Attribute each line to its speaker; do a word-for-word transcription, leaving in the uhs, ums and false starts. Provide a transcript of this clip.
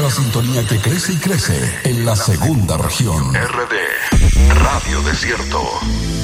Speaker 1: la sintonía que crece y crece en la segunda región.
Speaker 2: R D Radio Desierto.